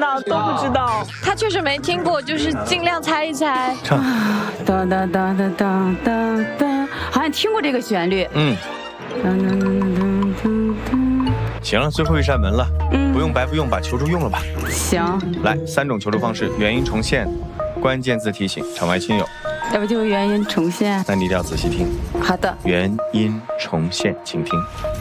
呢？都不知道。 他确实没听过，就是尽量猜一猜。 唱。 哒哒哒哒哒哒哒，好像听过这个旋律。 行了，最后一扇门了，不用白不用，把求助用了吧。 行， 来，3种求助方式：原因重现、关键字提醒、场外亲友。 要不就原因重现。 那你一定要仔细听。 好的。 原因重现，请听。